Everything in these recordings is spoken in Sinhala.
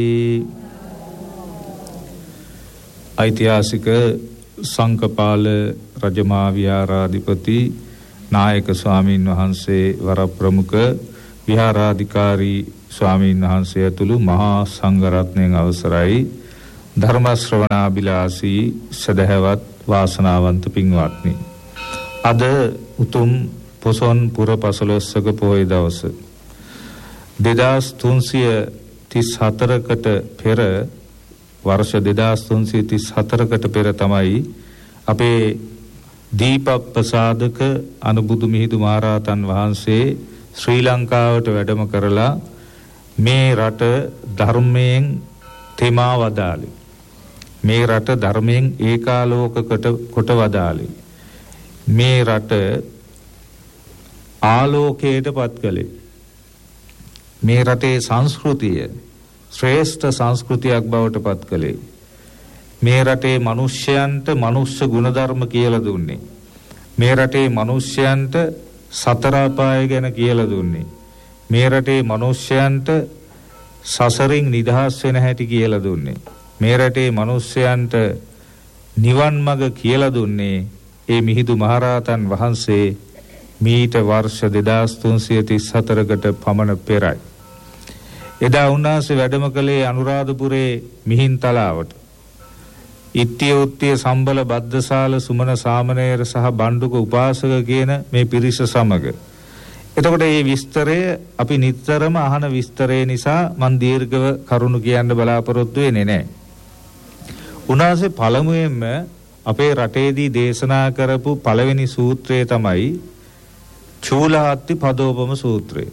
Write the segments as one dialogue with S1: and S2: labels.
S1: ඓතිහාසික සංකපාල රජමහා විහාරාධිපති නායක ස්වාමීන් වහන්සේ වරප්‍රමුඛ විහාරාධිකාරී ස්වාමීන් වහන්සේ ඇතුළු මහා සංඝරත්නයන් අවසරයි ධර්ම ශ්‍රවණාබිලාසී සදහැවත් වාසනාවන්ත පින්වත්නි. අද උතුම් පොසොන් පුර පසළොස්වක පොහොය දවස 2334කට පෙර වර්ෂ 2334කට පෙර තමයි අපේ දීපප්‍රසාදක අනුබුදු මිහිඳු මහරහතන් වහන්සේ ශ්‍රී ලංකාවට වැඩම කරලා මේ රට ධර්මයෙන් තෙමා වදාළේ. මේ රට ධර්මයෙන් ඒකාලෝක කොට වදාළේ. මේ රට ආලෝකයට පත් කළේ. මේ රටේ සංස්කෘතිය ශ්‍රේෂ්ඨ සංස්කෘතියක් බවට පත් කළේ. මේ රටේ මිනිස්යන්ට මනුෂ්‍ය ගුණධර්ම කියලා දුන්නේ. මේ රටේ මිනිස්යන්ට සතර අපාය ගැන කියලා දුන්නේ. මේ රටේ මිනිස්යන්ට සසරින් නිදහස් වෙන හැටි කියලා දුන්නේ. මේ රටේ මිනිස්යන්ට නිවන් මඟ කියලා දුන්නේ ඒ මිහිඳු මහරහතන් වහන්සේ මීට වර්ෂ 2334කට පමණ පෙරයි. එදා උන්වහන්සේ වැඩම කළේ අනුරාධපුරේ මිහින්තලාවට. ඉත්තිය උත්තිය සම්බල බද්දසාල සුමන සාමණේර සහ බණ්ඩුක උපාසක කියන මේ පිරිස සමග. එතකොට මේ විස්තරය අපි නිතරම අහන විස්තරය නිසා මන් දීර්ඝව කරුණු කියන්න බලාපොරොත්තු වෙන්නේ නැහැ. උන්වහන්සේ පළමුවෙන්ම අපේ රටේදී දේශනා කරපු පළවෙනි සූත්‍රය තමයි චූලහත්ති පදෝපම සූත්‍රය.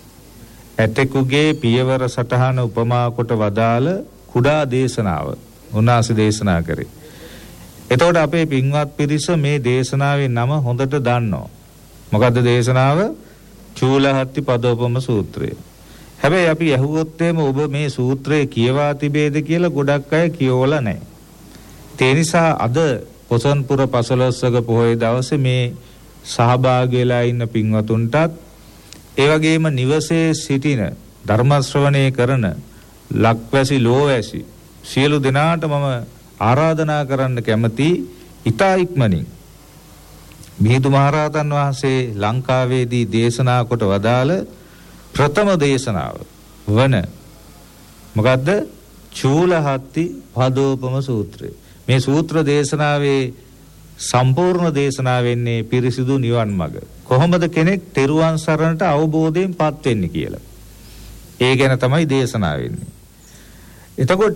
S1: ඇතෙකුගේ පියවර සටහන උපමා කොට වදාළ කුඩා දේශනාව උන්වහන්සේ දේශනා කරේ. එතකොට අපේ පින්වත් පිරිස මේ දේශනාවේ නම හොඳට දන්නවා. මොකද්ද දේශනාව? චූලහත්ති පදෝපම සූත්‍රය. හැබැයි අපි අහුවොත් ඔබ මේ සූත්‍රය කියවා තිබේද කියලා ගොඩක් අය කියවලා නැහැ. ඒ නිසා අද පොසොන්පුර පසළොස්වක පොහොය දවසේ මේ සහභාගී වෙලා ඉන්න පින්වතුන්ටත් ඒ වගේම නිවසේ සිටින ධර්ම ශ්‍රවණය කරන ලක්වැසි ලෝවැසි සියලු දෙනාට මම ආරාධනා කරන්න කැමති ඉතා ඉක්මනින් මිහිඳු මහරහතන් වහන්සේ ලංකාවේදී දේශනා කොට වදාළ ප්‍රථම දේශනාව වන මොකද්ද? චූලහත්ති පදෝපම සූත්‍රය. මේ සූත්‍ර දේශනාවේ සම්පූර්ණ දේශනාව වෙන්නේ පිරිසිදු නිවන් මඟ. කොහොමද කෙනෙක් තෙරුවන් සරණට අවබෝධයෙන් පත් වෙන්නේ කියලා. ඒ ගැන තමයි දේශනාව වෙන්නේ. එතකොට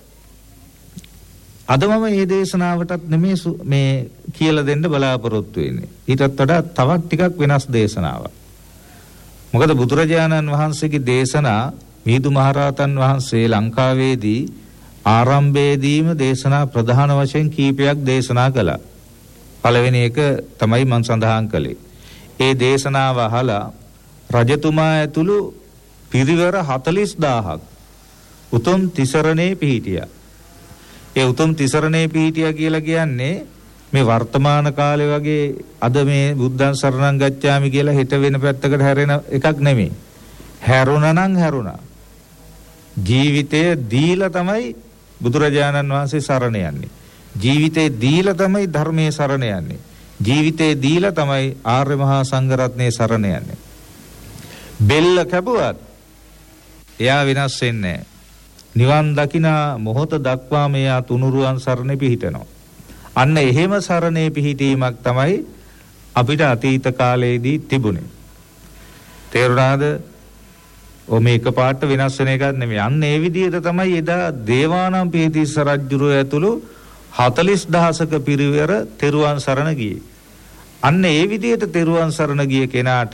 S1: අද මම මේ දේශනාවටත් නෙමේ මේ කියලා දෙන්න බලාපොරොත්තු වෙන්නේ. ඊටත් වඩා තවත් ටිකක් වෙනස් දේශනාවක්. මොකද බුදුරජාණන් වහන්සේගේ දේශනා මිහිඳු මහරහතන් වහන්සේ ලංකාවේදී ආරම්භයේදීම දේශනා ප්‍රධාන වශයෙන් කීපයක් දේශනා කළා. පළවෙනි එක තමයි මම සඳහන් කළේ. ඒ දේශනාව අහලා රජතුමා ඇතුළු පිරිවර 40000ක් උතුම් තිසරණේ පිහිටියා. ඒ උතුම් තිසරණේ පිහිටියා කියලා කියන්නේ මේ වර්තමාන කාලේ වගේ අද මේ බුද්ධං සරණං ගච්ඡාමි කියලා හිත වෙන පැත්තකට හැරෙන එකක් නෙමෙයි. හැරුණා නම් හැරුණා. ජීවිතය දීලා තමයි බුදුරජාණන් වහන්සේ සරණ යන්නේ. ජීවිතේ දීලා තමයි ධර්මයේ සරණ යන්නේ. ජීවිතේ දීලා තමයි ආර්ය මහා සංඝරත්නයේ සරණ යන්නේ. බෙල්ල කැපුවත් එයා වෙනස් වෙන්නේ නැහැ. නිවන් දකිනා මොහොත දක්වා මෙයා තුනුරුවන් සරණේ පිහිටනවා. අන්න එහෙම සරණේ පිහිටීමක් තමයි අපිට අතීත කාලයේදී තිබුණේ. තේරුණාද? මේ එකපාරට වෙනස් වෙන එකක් නෙමෙයි. අන්න ඒ විදිහට තමයි එදා දේවානම් පියතිස්ස රජුරෝ ඇතුළු 40000ක පිරිවර තෙරුවන් සරණ ගියේ. අන්න ඒ විදිහට තෙරුවන් සරණ ගිය කෙනාට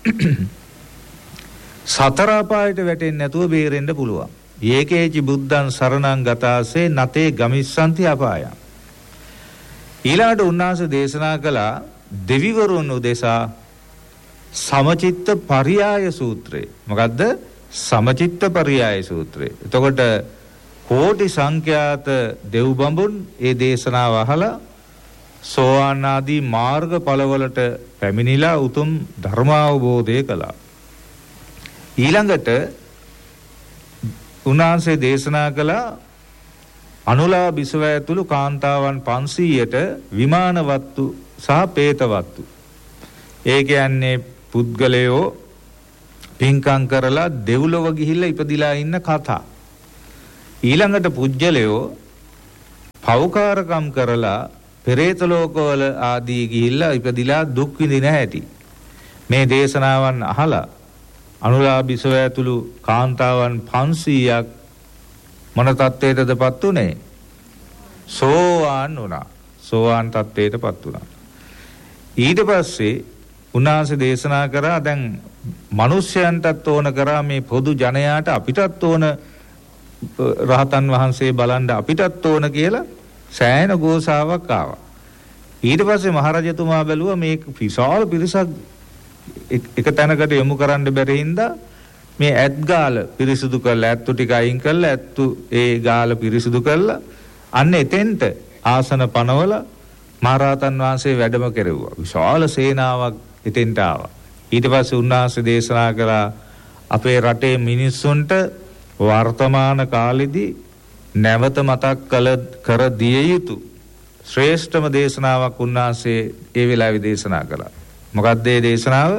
S1: සතර අපායට වැටෙන්නේ නැතුව බේරෙන්න පුළුවන්. ඒකේචි බුද්ධං සරණං ගතාසේ නතේ ගමිස්සන්ති අපායං. ඊළඟට උන්වහන්සේ දේශනා කළා දෙවිවරුන් උදෙසා සමචිත්ත පරියාය සූත්‍රය. මොකද්ද? සමචිත්ත පරියාය සූත්‍රය. එතකොට කෝටි සංඛ්‍යාත දෙව් බඹුන් ඒ දේශනාව අහලා සෝවාන් ආදී මාර්ගඵලවලට පැමිණිලා උතුම් ධර්මාවබෝධය කළා. ඊළඟට උන්වහන්සේ දේශනා කළා අනුලා බිසව ඇතුළු කාන්තාවන් 500ට විමානවත්තු සහ പ്രേතවත්තු. ඒ කියන්නේ පුද්ගලයෝ පින්කම් කරලා දෙව්ලොව ගිහිල්ලා ඉපදිලා ඉන්න කතා. ඊළඟට පුජ්‍යලයෝ පෞකාරකම් කරලා පෙරේත ලෝකවල ආදී ගිහිල්ලා ඉපදිලා දුක් විඳින හැටි. මේ දේශනාවන් අහලා අනුලා බිසව ඇතුළු කාන්තාවන් 500ක් මොන තත්ත්වයටදපත් උනේ? සෝවාන් වුණා. සෝවාන් තත්ත්වයටපත් වුණා. ඊට පස්සේ උන්වහන්සේ දේශනා කරා දැන් මිනිස්යන්ටත් ඕන කරා මේ පොදු ජනයාට අපිටත් ඕන රහතන් වහන්සේ බලන්න අපිටත් ඕන කියලා සෑහෙන ගෝසාවක් ආවා. ඊට පස්සේ මහරජතුමා බැලුවා මේ විශාල පිරිසක් එක තැනකට යොමු කරන්න බැරි හින්දා මේ ඇත් ගාල පිරිසිදු කරලා ඇත්තු ටික අයින් කරලා ඇත්තු ඒ ගාල පිරිසිදු කරලා අන්න එතෙන්ට ආසන පනවල මහරහතන් වහන්සේ වැඩම කෙරෙව්වා. විශාල සේනාවක් එතෙන්ට ආවා. ඊට පස්සේ උන්වහන්සේ දේශනා කළා අපේ රටේ මිනිස්සුන්ට වර්තමාන කාලෙදී නැවත මතක් කර දිය යුතු ශ්‍රේෂ්ඨම දේශනාවක් උන්වහන්සේ ඒ වෙලාවේ දේශනා කළා. මොකක්ද ඒ දේශනාව?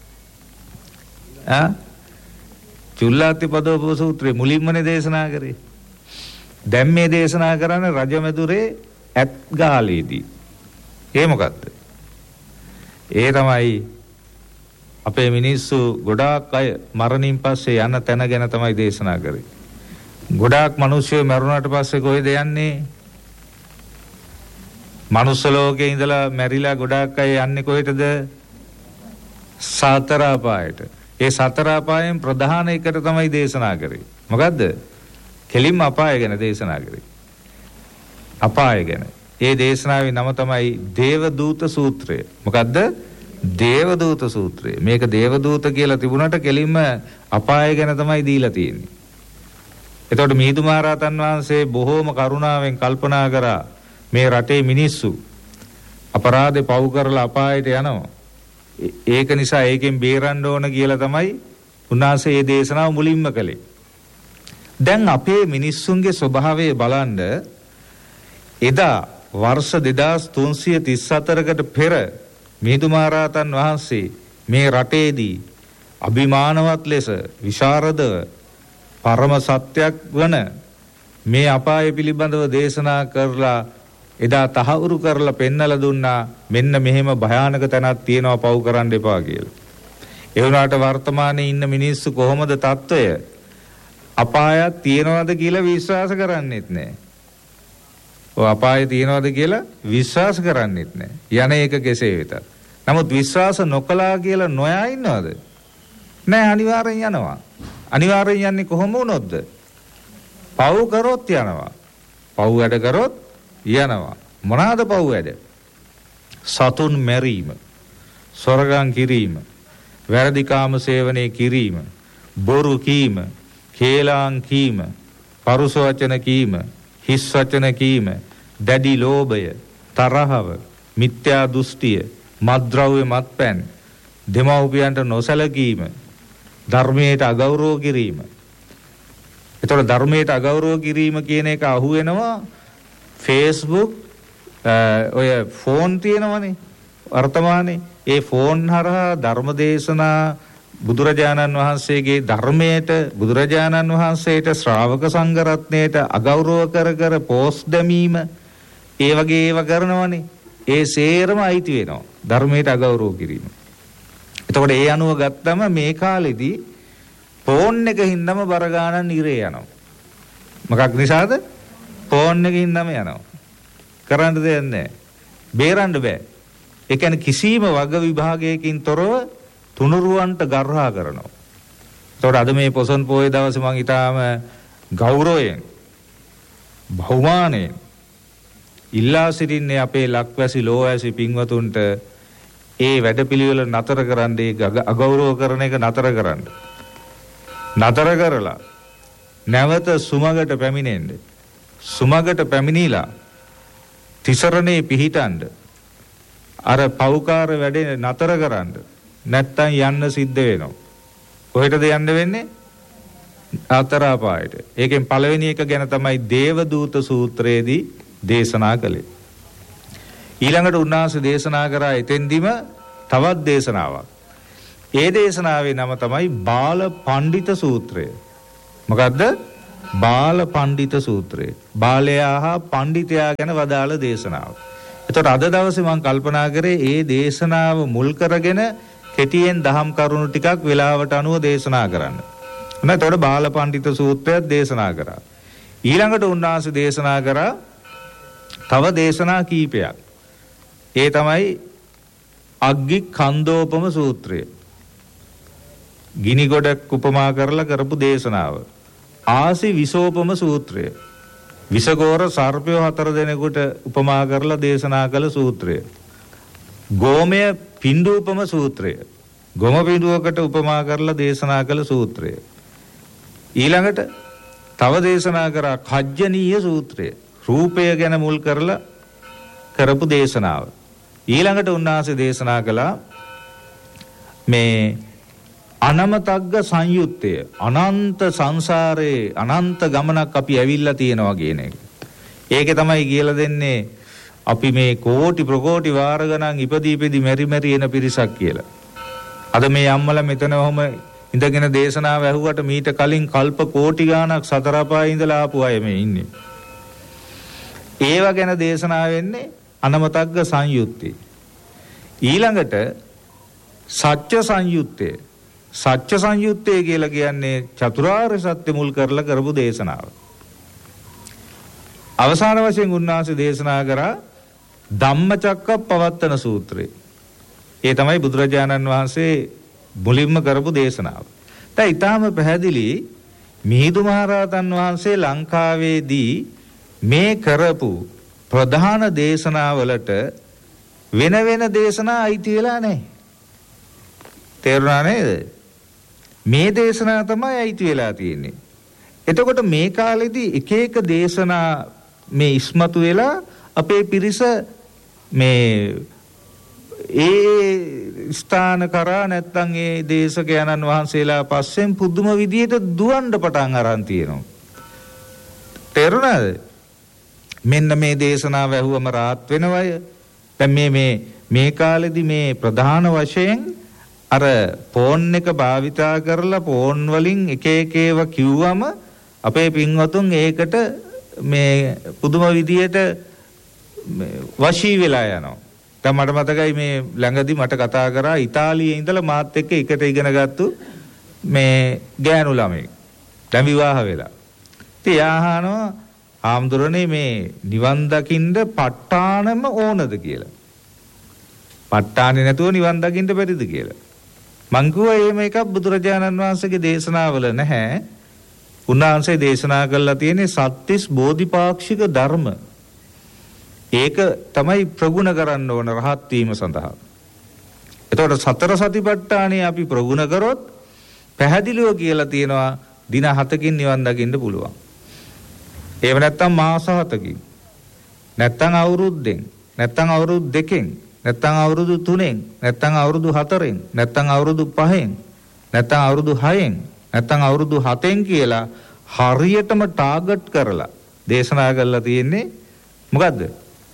S1: චුල්ලාතිපදෝප සූත්‍රයේ මුලින්මනේ දේශනා කරේ. දැන් මේ දේශනා කරන්නේ රජමැදුරේ ඇත් ගාලේදී. ඒ මොකක්ද? ඒ තමයි අපේ මිනිස්සු ගොඩාක් අය මරණින් පස්සේ යන තැන ගැන තමයි දේශනා කරේ. ගොඩාක් මිනිස්සු මරුණාට පස්සේ කොහෙද යන්නේ? මනුස්ස ලෝකේ ඉඳලා මැරිලා ගොඩාක් අය යන්නේ කොහෙටද? සතර අපායට. ඒ සතර අපායෙන් ප්‍රධාන එකට තමයි දේශනා කරේ. මොකද්ද? කෙලින්ම අපාය ගැන දේශනා කරේ. අපාය ගැන. ඒ දේශනාවේ නම තමයි දේවදූත සූත්‍රය. මොකද්ද? දේවදූත සූත්‍රය. මේක දේවදූත කියලා තිබුණාට කෙලින්ම අපාය ගැන තමයි දීලා තියෙන්නේ. එතකොට මිහිඳු මහරහතන් වහන්සේ බොහෝම කරුණාවෙන් කල්පනා කරා මේ රටේ මිනිස්සු අපරාධේ පව් කරලා අපායට යනවා. ඒක නිසා ඒකෙන් බේරන්න ඕන කියලා තමයි උන්වහන්සේ මේ දේශනාව මුලින්ම කළේ. දැන් අපේ මිනිස්සුන්ගේ ස්වභාවය බලන්න එදා වර්ෂ 2334කට පෙර මිහිඳු මහරහතන් වහන්සේ මේ රටේදී අභිමානවත් ලෙස විශාරදව පරම සත්‍යයක් වන මේ අපාය පිළිබඳව දේශනා කරලා එදා තහවුරු කරලා පෙන්නලා දුන්නා මෙන්න මෙහෙම භයානක තැනක් තියෙනවා පව් කරන්න එපා කියලා. ඒ වුණාට වර්තමානයේ ඉන්න මිනිස්සු කොහොමද තත්ත්වය? අපායක් තියෙනවද කියලා විශ්වාස කරන්නේත් නැහැ. ඔය අපාය තියෙනවද කියලා විශ්වාස කරන්නේත් නැහැ. යන එක කෙසේ වෙතත්. නමුත් විශ්වාස නොකලා කියලා නොයා ඉන්නවද? නැහැ, අනිවාර්යෙන් යනවා. අනිවාර්යෙන් යන්නේ කොහොම වුණොත්ද? පව් කරොත් යනවා. පව් වැඩ කරොත් යනවා. මොනවාද පව් වැඩ? සතුන් මැරීම, සොරගම් කිරීම, වැරදි කාම සේවනයේ කිරීම, බොරු කීම, කේලාම් කීම, පරුස වචන කීම, හිස් වචන කීම, දැඩි ලෝභය, තරහව, මිත්‍යා දෘෂ්ටිය, මත්ද්‍රව්‍ය මත්පැන්, දෙමව්පියන්ට නොසැලකීම, ධර්මයට අගෞරව කිරීම. එතකොට ධර්මයට අගෞරව කිරීම කියන එක අහු වෙනවා Facebook ඔය ෆෝන් තියෙනවනේ වර්තමානයේ. ඒ ෆෝන් හරහා ධර්මදේශනා බුදුරජාණන් වහන්සේගේ ධර්මයට, බුදුරජාණන් වහන්සේට, ශ්‍රාවක සංඝ රත්නයට අගෞරව කර කර පෝස්ට් දැමීම, ඒ වගේ ඒවා කරනවනේ. ඒ සේරම අයිති වෙනවා ධර්මයට අගෞරව කිරීම. එතකොට ඒ අනුව ගත්තම මේ කාලෙදී ෆෝන් එකකින්දම බර ගානක් නිරේ යනවා. මොකක් නිසාද? ෆෝන් එකකින්දම යනවා. කරන්න දෙයක් නැහැ. බේරන්න බෑ. ඒ කියන්නේ කිසිම වග විභාගයකින් තොරව තුනුරුවන්ට ගර්හා කරනවා. එතකොට අද මේ පොසොන් පොයේ දවසේ මම ඊටාම ගෞරවයෙන් බහුමානයෙන් ඉල්ලා සිටින්නේ අපේ ලක්වැසි ලෝවැසි පින්වතුන්ට ඒ වැඩපිළිවෙල නතර කරන්න, ඒ අගෞරව කරන එක නතර කරන්න. නතර කරලා නැවත සුමගට පැමිණෙන්න. සුමගට පැමිණිලා තිසරණේ පිහිටන්න. අර පෞකාර වැඩේ නතර කරන්න. නැත්තම් යන්න සිද්ධ වෙනවා. කොහෙටද යන්න වෙන්නේ? හතර අපායට. ඒකෙන් පළවෙනි එක ගැන තමයි දේවදූත සූත්‍රයේදී දේශනා කළේ. ඊළඟට උන්වහන්සේ දේශනා කරා එතෙන්දිම තවත් දේශනාවක්. ඒ දේශනාවේ නම තමයි බාල පණ්ඩිත සූත්‍රය. මොකද්ද? බාල පණ්ඩිත සූත්‍රය. බාලයා හා පණ්ඩිතයා ගැන වදාළ දේශනාව. එතකොට අද දවසේ මම කල්පනා කරේ ඒ දේශනාව මුල් කරගෙන කෙටියෙන් දහම් කරුණු ටිකක් වෙලාවට අනුව දේශනා කරන්න. එතකොට බාල පණ්ඩිත සූත්‍රයත් දේශනා කරා. ඊළඟට උන්වහන්සේ දේශනා කරා තව දේශනා කීපයක්. ඒ තමයි අග්ගි කන්දෝපම සූත්‍රය. ගිනි ගොඩක් උපමා කරලා කරපු දේශනාව. ආසි විසෝපම සූත්‍රය. විසගෝර සර්පය 4 දෙනෙකුට උපමා කරලා දේශනා කළ සූත්‍රය. ගෝමය පිඬූපම සූත්‍රය. ගොම පිඬුවකට උපමා කරලා දේශනා කළ සූත්‍රය. ඊළඟට තව දේශනා කරා කජ්ජනීය සූත්‍රය. රූපය ගැන මුල් කරලා කරපු දේශනාව. ඊළඟට උන්වහන්සේ දේශනා කළා මේ අනමතග්ග සංයුත්තය. අනන්ත සංසාරේ අනන්ත ගමනක් අපි ඇවිල්ලා තියෙනවා කියන එක. ඒකේ තමයි කියලා දෙන්නේ අපි මේ කෝටි ප්‍රකෝටි වාර ගණන් ඉපදී මෙරි එන පිරිසක් කියලා. අද මේ අම්මලා මෙතන ඔහම ඉඳගෙන දේශනාව ඇහුවට මීට කලින් කල්ප කෝටි ගාණක් සතර අපායේ ඉඳලා ආපු අය මේ ඉන්නේ. ඒව ගැන දේශනා වෙන්නේ අනමතග්ග සංයුත්තේ. ඊළඟට සත්‍ය සංයුත්තේ. සත්‍ය සංයුත්තේ කියලා කියන්නේ චතුරාර්ය සත්‍ය මුල් කරලා කරපු දේශනාව. අවසාන වශයෙන් උන්වහන්සේ දේශනා කරා ධම්මචක්කප්පවත්තන සූත්‍රය. ඒ තමයි බුදුරජාණන් වහන්සේ මුලින්ම කරපු දේශනාව. දැන් ඊටාම පැහැදිලි මිහිඳු මහරහතන් වහන්සේ ලංකාවේදී මේ කරපු ප්‍රධාන දේශනාවලට වෙන වෙන දේශනා අයිති වෙලා නැහැ. තේරුණා නේද? මේ දේශනා තමයි අයිති වෙලා තියෙන්නේ. එතකොට මේ කාලෙදී එක එක දේශනා මේ ඉස්මතු වෙලා අපේ පිරිස මේ ඒ ස්ථාන කරා නැත්තම් ඒ දේශකයන්න් වහන්සේලා පස්සෙන් පුදුම විදියට දුවන්න පටන් අරන් තියෙනවා. තේරුණාද? මෙන්න මේ දේශනාව ඇහුවම rahat වෙනවය. දැන් මේ කාලෙදී මේ ප්‍රධාන වශයෙන් අර ෆෝන් එක භාවිතා කරලා ෆෝන් වලින් එක ඒවා කිව්වම අපේ පින්වතුන් ඒකට මේ පුදුම විදියට වශී වෙලා යනවා. දැන් මට මතකයි මේ ළඟදී මට කතා කරා ඉතාලියේ ඉඳලා මාත් එක්ක එකට ඉගෙන ගත්තු මේ ගෑනු ළමෙක්. දැන් විවාහ වෙලා. ඉතින් යාහනවා ආම්දුරනේ මේ නිවන් දකින්න ප ဋ ාණම ඕනද කියලා. ප ဋ ාණේ නැතුව නිවන් දකින්න බැරිද කියලා. මං කිව්වා එහෙම එකක් බුදුරජාණන් වහන්සේගේ දේශනාවල නැහැ. උන්වහන්සේ දේශනා කළා තියෙන්නේ සත්‍තිස් බෝධිපාක්ෂික ධර්ම. ඒක තමයි ප්‍රගුණ කරන්න ඕන රහත් වීම සඳහා. එතකොට සතර සතිපට්ඨානේ අපි ප්‍රගුණ කරොත් පැහැදිලිව කියලා තියෙනවා දින 7කින් නිවන් දකින්න පුළුවන්. ඒව නැත්තම් මාස 7කින්. නැත්තම් අවුරුද්දෙන්. නැත්තම් අවුරුදු 2කින්. නැත්තම් අවුරුදු 3න්. නැත්තම් අවුරුදු 4න්. නැත්තම් අවුරුදු 5න්. නැත්තම් අවුරුදු 6න්. නැත්තම් අවුරුදු 7න් කියලා හරියටම ටාගට් කරලා දේශනා කරලා තියෙන්නේ මොකද්ද?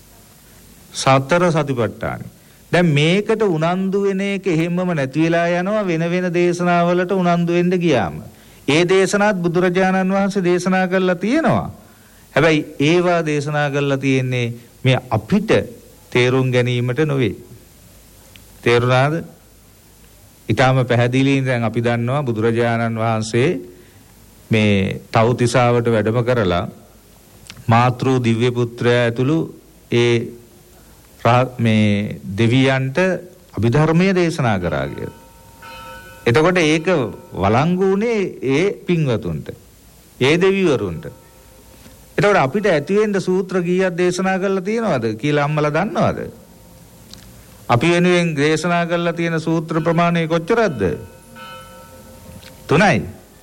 S1: සතර සතිපට්ඨානේ. දැන් මේකට උනන්දු වෙන එක එහෙමම නැති වෙලා යනවා වෙන වෙන දේශනාවලට උනන්දු වෙන්න ගියාම. ඒ දේශනාත් බුදුරජාණන් වහන්සේ දේශනා කරලා තියෙනවා. හැබැයි ඒවා දේශනා කරලා තියෙන්නේ මේ අපිට තේරුම් ගැනීමට නොවේ. තේරුණාද? ඊටාම පැහැදිලි දැන් අපි දන්නවා බුදුරජාණන් වහන්සේ මේ තව්තිසාවට වැඩම කරලා මාතෘ දිව්‍ය පුත්‍රයා ඇතුළු ඒ මේ දෙවියන්ට අභිධර්මයේ දේශනා කරා කියලා. එතකොට ඒක වළංගුුනේ ඒ පින්වතුන්ට. ඒ දෙවිවරුන්ට. එතකොට අපිට ඇති වෙන්න සූත්‍ර කීයක් දේශනා කරලා තියෙනවද කියලා අම්මලා දන්නවද? අපි වෙනුවෙන් දේශනා කරලා තියෙන සූත්‍ර ප්‍රමාණය කොච්චරද? 3යි.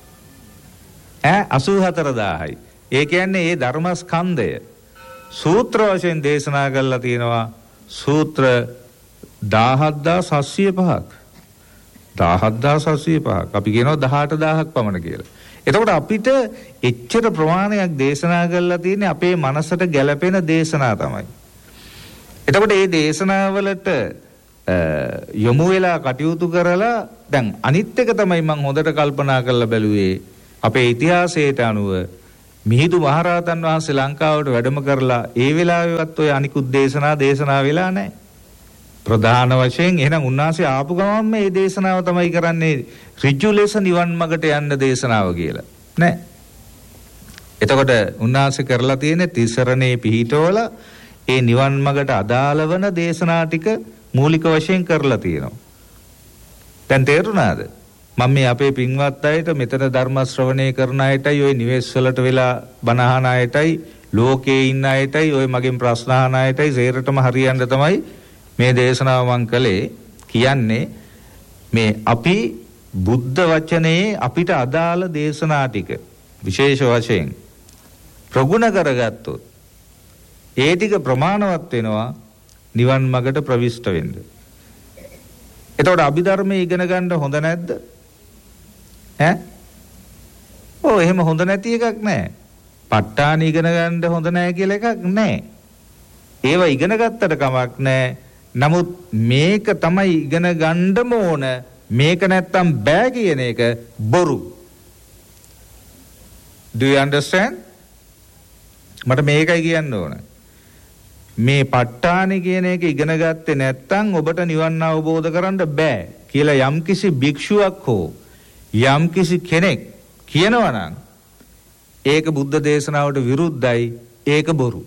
S1: 84000යි. ඒ කියන්නේ මේ ධර්මස්කන්ධය සූත්‍ර වශයෙන් දේශනා කරලා තියෙනවා සූත්‍ර 17705ක්. 17705ක්. අපි කියනවා 18000ක් පමණ කියලා. එතකොට අපිට එච්චර ප්‍රමාණයක් දේශනා කරලා තියෙන්නේ අපේ මනසට ගැළපෙන දේශනා තමයි. එතකොට මේ දේශනාවලට යොමු වෙලා කටයුතු කරලා දැන් අනිත් එක තමයි මම හොඳට කල්පනා කරලා බැලුවේ අපේ ඉතිහාසයට අනුව මිහිඳු මහරහතන් වහන්සේ ලංකාවට වැඩම කරලා ඒ වෙලාවෙවත් ඔය අනිකුත් දේශනා වෙලා නැහැ. ප්‍රධාන වශයෙන් එහෙනම් උන්වහන්සේ ආපු ගමන් මේ දේශනාව තමයි කරන්නේ ඍජු ලෙස නිවන් මඟට යන්න දේශනාව කියලා. නෑ. එතකොට උන්වහන්සේ කරලා තියෙන්නේ තිසරණේ පිහිටවල ඒ නිවන් මඟට අදාළ වන දේශනා ටික මූලික වශයෙන් කරලා තියෙනවා. දැන් තේරුණාද? මම මේ අපේ පින්වත් අයට මෙතන ධර්ම ශ්‍රවණය කරන අයටයි ওই නිවෙස් වලට වෙලා බණ අහන අයටයි ලෝකේ ඉන්න අයටයි ওই මගෙන් ප්‍රශ්න අහන අයටයි සේරටම හරියන්න තමයි මේ දේශනාව මං කළේ. කියන්නේ මේ අපි බුද්ධ වචනේ අපිට අදාළ දේශනා ටික විශේෂ වශයෙන් ප්‍රගුණ කරගත්තොත් ඒ ටික ප්‍රමාණවත් වෙනවා නිවන් මඟට ප්‍රවිෂ්ඨ වෙන්න. එතකොට අභිධර්මයේ ඉගෙන ගන්න හොඳ නැද්ද? එහෙම හොඳ නැති එකක් නැහැ. ප ဋ ාණ ඉගෙන ගන්න හොඳ නැහැ කියලා එකක් නැහැ. ඒවා ඉගෙන ගත්තට කමක් නැහැ. නමුත් මේක තමයි ඉගෙන ගන්නම ඕන. මේක නැත්තම් බෑ කියන එක බොරු. Do you understand? මට මේකයි කියන්න ඕන. මේ ප ဋ ාණ කියන එක ඉගෙන ගත්තේ නැත්තම් ඔබට නිවන් අවබෝධ කරන්න බෑ කියලා යම්කිසි භික්ෂුවක් හෝ යම්කිසි කෙනෙක් කියනවා නම් ඒක බුද්ධ දේශනාවට විරුද්ධයි. ඒක බොරු.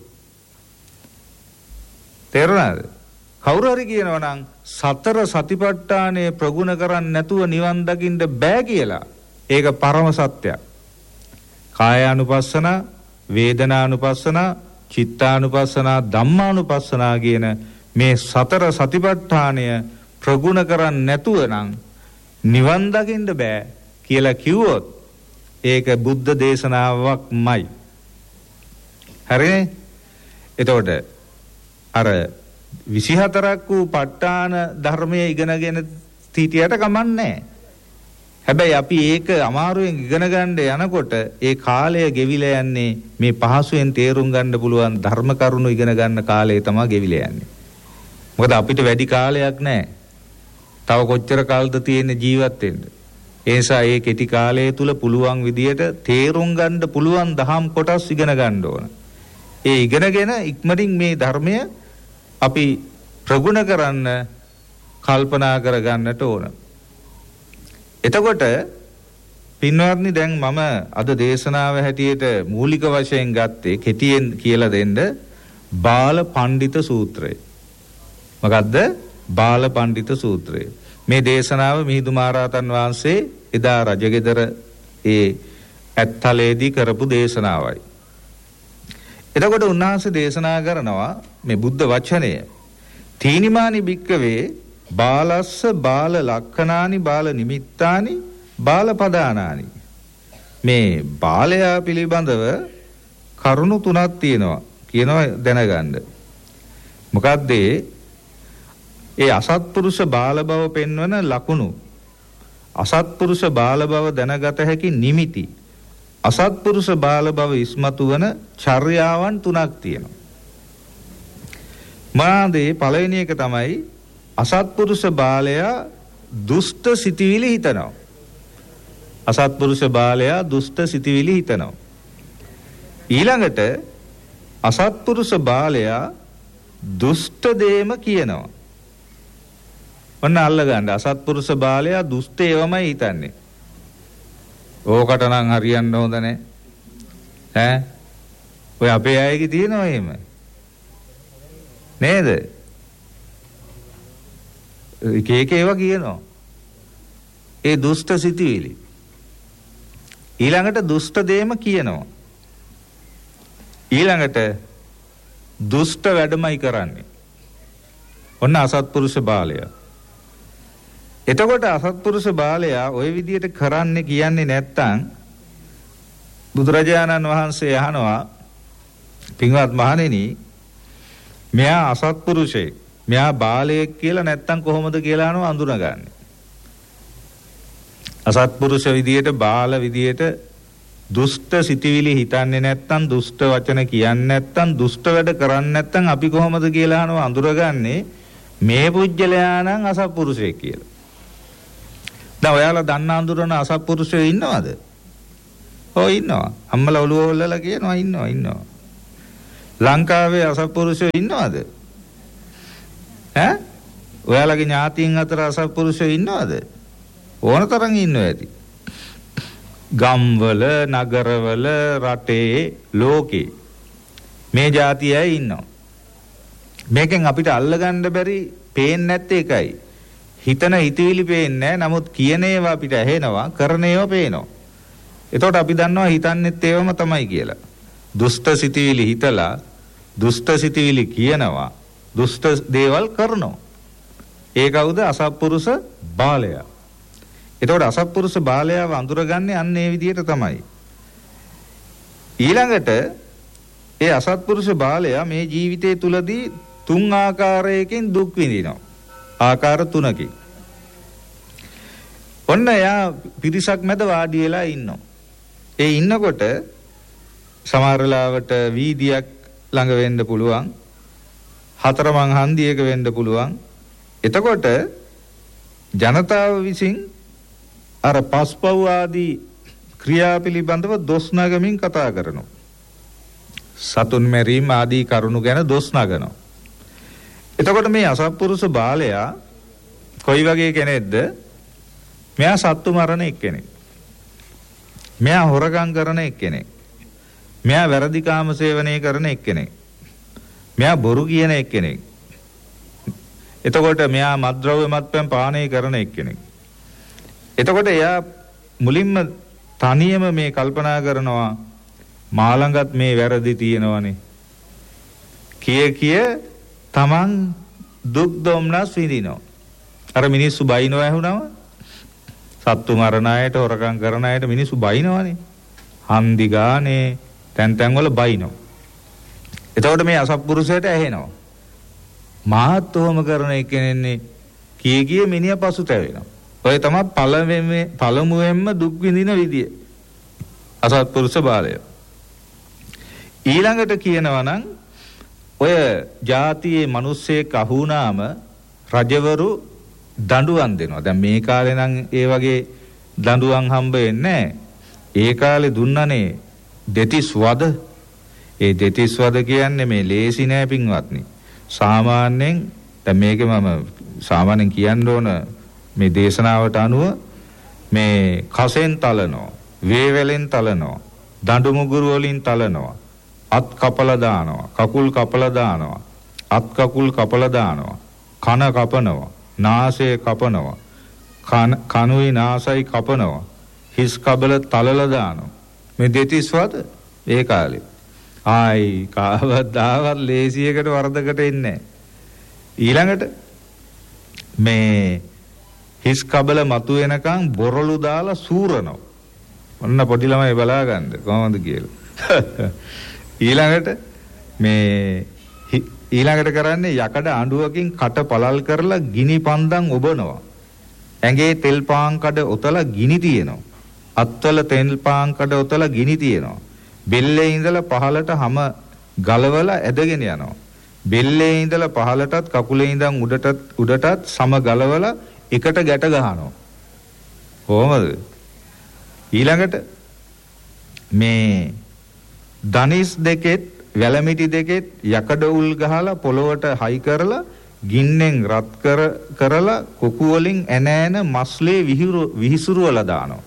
S1: තේරුණාද? කවුරු හරි කියනවා නම් සතර සතිපට්ඨානය ප්‍රගුණ කරන්නේ නැතුව නිවන් දකින්න බෑ කියලා ඒක පරම සත්‍යයක්. කායානුපස්සන, වේදනානුපස්සන, චිත්තානුපස්සන, ධම්මානුපස්සන කියන මේ සතර සතිපට්ඨානය ප්‍රගුණ කරන්නේ නැතුව නම් නිවන් දකින්න බෑ කියලා කිව්වොත් ඒක බුද්ධ දේශනාවක්මයි. හරිනේ? එතකොට අර 24ක් වූ ප ဋ ාණ ධර්මයේ ඉගෙනගෙන සිටියට කමන්නේ. හැබැයි අපි ඒක අමාරුවෙන් ඉගෙන ගන්න යනකොට ඒ කාලය ගෙවිලා යන්නේ මේ පහසුවෙන් තේරුම් ගන්න පුළුවන් ධර්ම කරුණු ඉගෙන ගන්න කාලය තමයි ගෙවිලා යන්නේ. මොකද අපිට වැඩි කාලයක් නැහැ. තව කොච්චර කාලද තියෙන්නේ ජීවත් වෙන්න. ඒ නිසා මේ කෙටි කාලය තුල පුළුවන් විදියට තේරුම් ගන්න පුළුවන් දහම් කොටස් ඉගෙන ගන්න ඕන. ඒ ඉගෙනගෙන ඉක්මනින් මේ ධර්මය අපි ප්‍රගුණ කරන්න කල්පනා කරගන්නට ඕන. එතකොට පින්වත්නි දැන් මම අද දේශනාව හැටියට මූලික වශයෙන් ගත්තේ කෙටියෙන් කියලා දෙන්න බාල පණ්ඩිත සූත්‍රය. මොකද්ද? බාල පණ්ඩිත සූත්‍රය. මේ දේශනාව මිහිඳු මහරහතන් වහන්සේ එදා රජගෙදර ඒ ඇත්තලේදී කරපු දේශනාවයි. එතකොට උන්වහන්සේ දේශනා කරනවා මේ බුද්ධ වචනය තීනිමානි භික්කවේ බාලස්ස බාල ලක්ඛනානි බාල නිමිත්තානි බාල පදානානි. මේ බාලයා පිළිබඳව කරුණු තුනක් තියෙනවා කියනවා දැනගන්න. මොකද්ද ඒ අසත්පුරුෂ බාල බව පෙන්වන ලකුණු, අසත්පුරුෂ බාල බව දැනගත හැකි නිමිති, අසත්පුරුෂ බාල බව ඉස්මතු වන චර්යාවන් තුනක් තියෙනවා. මාදේ පළවෙනි එක තමයි අසත්පුරුෂ බාලයා දුෂ්ට සිටිවිලි හිතනවා. අසත්පුරුෂ බාලයා දුෂ්ට සිටිවිලි හිතනවා. ඊළඟට අසත්පුරුෂ බාලයා දුෂ්ට දේම කියනවා. ඔන්න අල්ල ගන්න. අසත්පුරුෂ බාලයා දුෂ්ට ඒවමයි හිතන්නේ. ඕකට නම් හරියන්න හොඳ නැහැ. ඔය අපේ අයගේ තියෙනවා එහෙම. නේද? එක ඒවා කියනවා. ඒ දුෂ්ට සිටිවිලි. ඊළඟට දුෂ්ට දේම කියනවා. ඊළඟට දුෂ්ට වැඩමයි කරන්නේ. ඔන්න අසත්පුරුෂ බාලයා. එතකොට අසත්පුරුෂ බාලයා ওই විදියට කරන්නේ කියන්නේ නැත්තම් බුදුරජාණන් වහන්සේ අහනවා පින්වත් මහණෙනි මෙයා අසත්පුරුෂයෙක් මෙයා බාලයෙක් කියලා නැත්තම් කොහොමද කියලා අහනවා අඳුනගන්නේ. අසත්පුරුෂ විදියට බාල විදියට දුෂ්ට සිතිවිලි හිතන්නේ නැත්තම්, දුෂ්ට වචන කියන්නේ නැත්තම්, දුෂ්ට වැඩ කරන්නේ නැත්තම් අපි කොහොමද කියලා අහනවා අඳුරගන්නේ මේ පුජ්‍යලයා නම් අසත්පුරුෂයෙක් කියලා. දැන් ඔයාලා දන්න අඳුරන අසත්පුරුෂයෝ ඉන්නවද? ඔව් ඉන්නවා. අම්මලා ඔළුව හොල්ලලා කියනවා ඉන්නවා. ලංකාවේ අසත්පුරුෂයෝ ඉන්නවද? ඈ? ඔයාලගේ ඥාතීන් අතර අසත්පුරුෂයෝ ඉන්නවද? ඕන තරම් ඉන්නවා ඇති. ගම්වල, නගරවල, රටේ, ලෝකේ මේ જાති අය ඉන්නවා. මේකෙන් අපිට අල්ලගන්න බැරි පේන්නේ නැත්තේ එකයි. හිතන හිතවිලි පේන්නේ නැහැ. නමුත් කියන ඒවා අපිට ඇහෙනවා, කරන ඒවා පේනවා. එතකොට අපි දන්නවා හිතන්නේත් ඒවම තමයි කියලා. දුෂ්ට සිතිවිලි හිතලා, දුෂ්ට සිතිවිලි කියනවා, දුෂ්ට දේවල් කරනවා. ඒ කවුද? අසත්පුරුෂ බාලයා. එතකොට අසත්පුරුෂ බාලයාව අඳුරගන්නේ අන්න ඒ විදිහට තමයි. ඊළඟට ඒ අසත්පුරුෂ බාලයා මේ ජීවිතය තුලදී 3 ආකාරයකින් දුක් විඳිනවා. ආකාර 3කින්. ඔන්න එයා පිරිසක් මැද වාඩි වෙලා ඉන්නවා. ඒ ඉන්නකොට සමහර වෙලාවට වීදියක් ළඟ වෙන්න පුළුවන්. හතරමං හන්දියක වෙන්න පුළුවන්. එතකොට ජනතාව විසින් අර පස්පව් ආදී ක්‍රියා පිළිබඳව දොස් නගමින් කතා කරනවා. සතුන් මැරීම ආදී කරුණු ගැන දොස් නගනවා. එතකොට මේ අසත්පුරුෂ බාලයා කොයි වගේ කෙනෙක්ද? මෙයා සත්තු මරණ එක්කෙනෙක්. මෙයා හොරකම් කරන එක්කෙනෙක්. මෙයා වැරදි කාම සේවනය කරන එක්කෙනෙක්. මෙයා බොරු කියන එක්කෙනෙක්. එතකොට මෙයා මත්ද්‍රව්‍ය මත්පැන් පානය කරන එක්කෙනෙක්. එතකොට එයා මුලින්ම තනියම මේ කල්පනා කරනවා මා ළඟත් මේ වැරදි තියෙනවනේ. කිය තමන් දුක් දොම්නස් විඳිනවා. අර මිනිස්සු බයිනව ඇහුනම සත්තු මරණ අයට, හොරකම් කරන අයට මිනිස්සු බයිනවනේ. හන්දි ගානේ තැන් වල බයිනව. එතකොට මේ අසත්පුරුෂයට ඇහෙනවා මාත් ඔහොම කරන එකෙන්නේ කී මිනිහ පසුතැවෙනවා. ඔය තමයි පළමුවෙන්ම දුක් විඳින විදිය. අසත්පුරුෂ බාලය. ඊළඟට කියනවා නම් ඔය ජාතියේ මිනිස්සෙක් අහුණාම රජවරු දඬුවම් දෙනවා. දැන් මේ කාලේ නම් ඒ වගේ දඬුවම් හම්බ වෙන්නේ නැහැ. ඒ කාලේ දුන්නනේ දෙතිස් වද. ඒ දෙතිස් වද කියන්නේ මේ ලේසි නෑ පින්වත්නි. සාමාන්‍යයෙන් දැන් මේක මම සාමාන්‍යයෙන් කියන්න ඕන මේ දේශනාවට අනුව මේ කසෙන් තලනවා, වේවැලෙන් තලනවා, දඬු මුගුරු වලින් තලනවා, අත් කපලා දානවා, කකුල් කපලා දානවා, අත් කකුල් කපලා දානවා, කන කපනවා, නාසය කපනවා, කනුයි නාසයි කපනවා, හිස් කබල තලලා දානවා. මේ දෙතිස් වද ඒ කාලේ ආයි කවදාවත් ලේසියකට වරදකට එන්නේ නැහැ. ඊළඟට මේ හිස් කබල මතු වෙනකන් බොරළු දාලා සූරනවා. ඔන්න පොඩි ළමයි බලා ගන්න කොහොමද කියලා. ඊළඟට කරන්නේ යකඩ අඬුවකින් කට පළල් කරලා ගිනි පන්දම් ඔබනවා. ඇඟේ තෙල් පාන් කඩ ඔතලා ගිනි තියෙනවා. අත්වල තෙල් පාන් කඩ ඔතලා ගිනි තියෙනවා. බෙල්ලේ ඉඳලා පහළට හැම ගලවලා ඇදගෙන යනවා. බෙල්ලේ ඉඳලා පහළටත් කකුලේ ඉඳන් උඩටත් සම ගලවලා එකට ගැට ගහනවා. කොහොමද? ඊළඟට මේ දනිස් දෙකෙත් වැලමිටි දෙකෙත් යකඩ උල් ගහලා පොළොවට හයි කරලා ගින්නෙන් රත් කරලා කොකු වලින් ඇන මස්ලේ විහිසුරුවලා දානවා.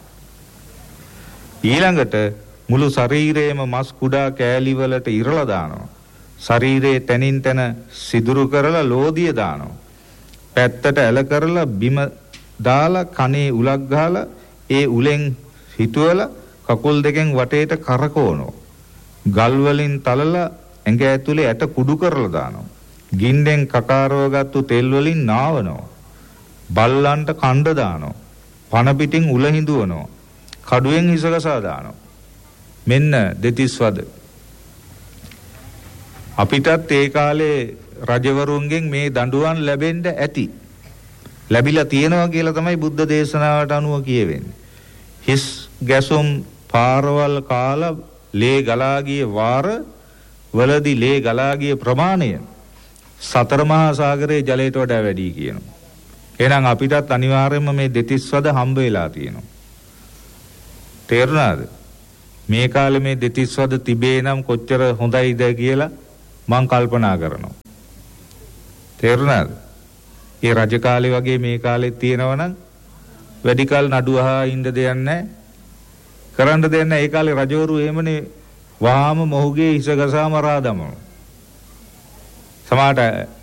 S1: ඊළඟට මුළු ශරීරයේම මස් කුඩා කෑලි වලට ඉරලා දානවා. ශරීරයේ තනින් තන සිදුරු කරලා ලෝදිය දානවා. පැත්තට ඇල කරලා බිම දාලා කනේ උලක් ගහලා ඒ උලෙන් හිටවලා කකුල් දෙකෙන් වටේට කරකවනවා. ගල් වලින් තලලා ඇඟ ඇතුලේ ඇට කුඩු කරලා දානවා. ගින්නෙන් කකාරවගත්තු තෙල් වලින් නාවනවා. බල්ලන්ට කණ්ඩ දානවා. පන පිටින් උල හිඳුවනවා. කඩුවෙන් හිසගසා දානවා. මෙන්න දෙතිස් වද. අපිටත් ඒ කාලේ රජවරුන්ගෙන් මේ දඬුවම් ලැබෙන්න ඇති. ලැබිලා තියෙනවා කියලා තමයි බුද්ධ දේශනාවට අනුව කියවෙන්නේ. හිස් ගැසුම් පාරවල් කාලා ලේ ගලා ගිය වාර වලදී ලේ ගලා ගිය ප්‍රමාණය සතර මහා සාගරයේ ජලයට වඩා වැඩි කියනවා. එහෙනම් අපිටත් අනිවාර්යයෙන්ම මේ දෙතිස් වද හම්බ වෙලා තියෙනවා. තේරුණාද? මේ කාලේ මේ දෙතිස් වද තිබේ නම් කොච්චර හොඳයිද කියලා මම කල්පනා කරනවා. තේරුණාද? ඒ රජ කාලේ වගේ මේ කාලෙත් තියෙනවා නම් වැඩි කල නඩු අහා ඉන්න දෙයක් නැහැ. කරන්න දෙයක් නැහැ. ඒ කාලේ රජවරු එහෙමනේ වහාම මොහුගේ හිස ගසා මරා දමනවා. සමහරට